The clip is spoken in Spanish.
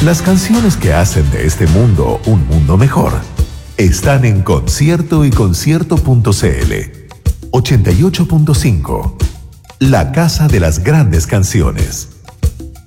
Las canciones que hacen de este mundo un mundo mejor están en Concierto y Concierto.cl. 88.5. La casa de las grandes canciones.